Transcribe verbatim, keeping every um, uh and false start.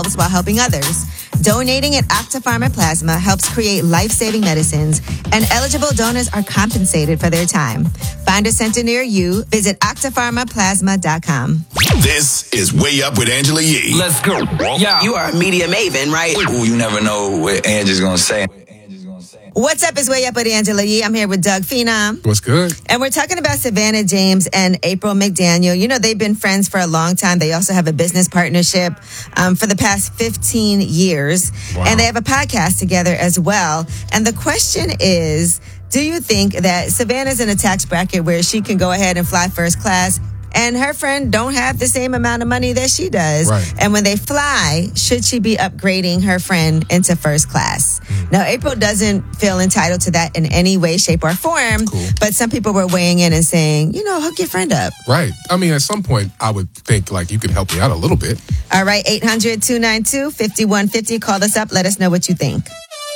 themselves while helping others. Donating at Octapharma Plasma helps create life-saving medicines, and eligible donors are compensated for their time. Find a center near you. Visit octapharma plasma dot com. This is Way Up with Angela Yee. Let's go. Yeah. You are a media maven, right? Ooh, you never know what Angie's gonna say. What's up? It's Way Up with Angela Yee. I'm here with Doug Phenom. What's good? And we're talking about Savannah James and April McDaniel. You know, they've been friends for a long time. They also have a business partnership um, for the past fifteen years. Wow. And they have a podcast together as well. And the question is, do you think that Savannah's in a tax bracket where she can go ahead and fly first class and her friend don't have the same amount of money that she does? Right. And when they fly, should she be upgrading her friend into first class? Mm. Now, April doesn't feel entitled to that in any way, shape, or form. Cool. But some people were weighing in and saying, you know, hook your friend up. Right. I mean, at some point, I would think, like, you could help me out a little bit. All right, eight hundred, two nine two, five one five zero. Call us up. Let us know what you think.